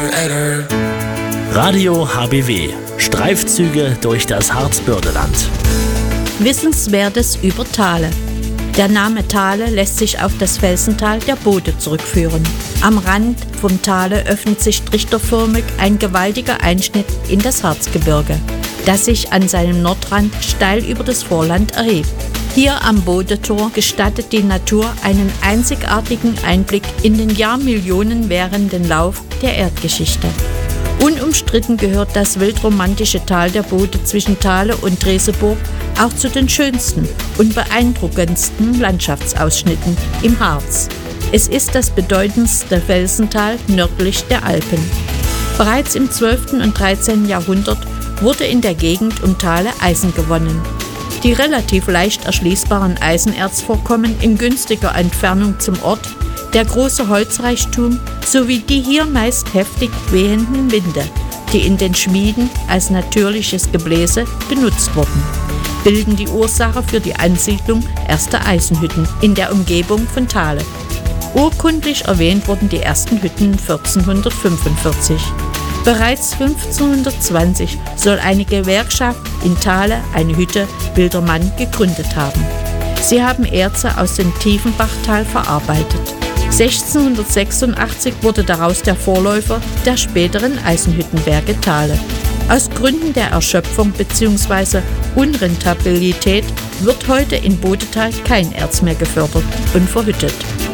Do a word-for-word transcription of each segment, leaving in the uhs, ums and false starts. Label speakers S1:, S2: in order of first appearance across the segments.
S1: Radio H B W. Streifzüge durch das Harzbördeland.
S2: Wissenswertes über Thale. Der Name Thale lässt sich auf das Felsental der Bode zurückführen. Am Rand vom Thale öffnet sich trichterförmig ein gewaltiger Einschnitt in das Harzgebirge, das sich an seinem Nordrand steil über das Vorland erhebt. Hier am Bodetor gestattet die Natur einen einzigartigen Einblick in den Jahrmillionen währenden Lauf der Erdgeschichte. Unumstritten gehört das wildromantische Tal der Bode zwischen Thale und Treseburg auch zu den schönsten und beeindruckendsten Landschaftsausschnitten im Harz. Es ist das bedeutendste Felsental nördlich der Alpen. Bereits im zwölften und dreizehnten Jahrhundert wurde in der Gegend um Thale Eisen gewonnen. Die relativ leicht erschließbaren Eisenerzvorkommen in günstiger Entfernung zum Ort, der große Holzreichtum sowie die hier meist heftig wehenden Winde, die in den Schmieden als natürliches Gebläse genutzt wurden, bilden die Ursache für die Ansiedlung erster Eisenhütten in der Umgebung von Thale. Urkundlich erwähnt wurden die ersten Hütten vierzehnhundertfünfundvierzig. Bereits fünfzehnhundertzwanzig soll eine Gewerkschaft in Thale eine Hütte Wildermann gegründet haben. Sie haben Erze aus dem Tiefenbachtal verarbeitet. sechzehnhundertsechsundachtzig wurde daraus der Vorläufer der späteren Eisenhüttenwerke Thale. Aus Gründen der Erschöpfung bzw. Unrentabilität wird heute in Bodetal kein Erz mehr gefördert und verhüttet.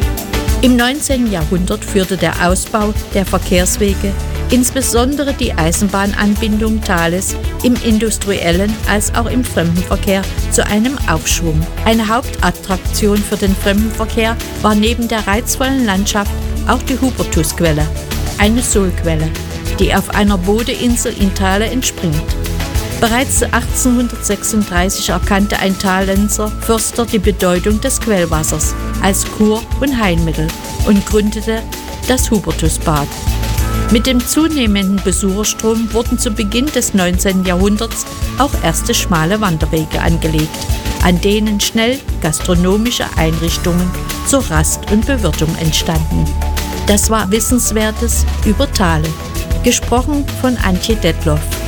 S2: Im neunzehnten Jahrhundert führte der Ausbau der Verkehrswege, insbesondere die Eisenbahnanbindung Thales, im industriellen als auch im Fremdenverkehr zu einem Aufschwung. Eine Hauptattraktion für den Fremdenverkehr war neben der reizvollen Landschaft auch die Hubertusquelle, eine Sohlquelle, die auf einer Bodeinsel in Thale entspringt. Bereits achtzehnhundertsechsunddreißig erkannte ein Thalenser Förster die Bedeutung des Quellwassers als Kur- und Heilmittel und gründete das Hubertusbad. Mit dem zunehmenden Besucherstrom wurden zu Beginn des neunzehnten Jahrhunderts auch erste schmale Wanderwege angelegt, an denen schnell gastronomische Einrichtungen zur Rast und Bewirtung entstanden. Das war Wissenswertes über Thale, gesprochen von Antje Detloff.